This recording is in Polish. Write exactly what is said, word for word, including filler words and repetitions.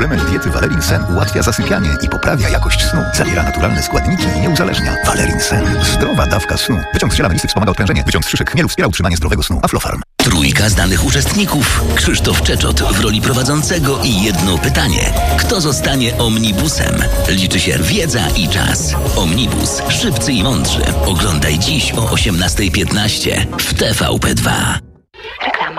Suplement diety Valerin Sen ułatwia zasypianie i poprawia jakość snu. Zawiera naturalne składniki i nie uzależnia. Valerin Sen. Zdrowa dawka snu. Wyciąg z ziela melisy wspomaga odprężenie. Wyciąg z szyszek chmielu wspiera utrzymanie zdrowego snu. Aflofarm. Trójka znanych uczestników. Krzysztof Czeczot w roli prowadzącego i jedno pytanie. Kto zostanie omnibusem? Liczy się wiedza i czas. Omnibus. Szybcy i mądrzy. Oglądaj dziś o osiemnasta piętnaście w T V P dwa.